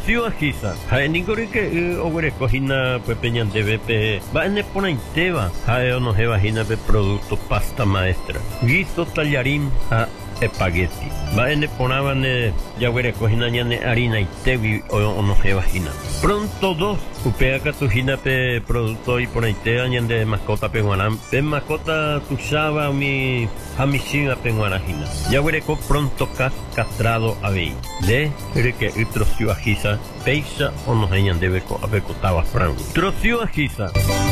Trocio ajisa. Hae ningori que ogre cojina pues peñandebe pe. Va en ponaiteva. Hae ono jevajina pe producto pasta maestra. Guiso tallarín a espagueti. Va en ponaban ya güere cojina ñane harina y tevi o no jevajina. Pronto dos. Upea catujina pe producto y ponaitea ñande mascota pe guanam. Pe mascota tushaba mi hamishinga pe guanajina. Ya güere co pronto castrado a vei. De que trocio ajisa. Peisa o no hayan debe co abeco taba franco. Trocio ajisa.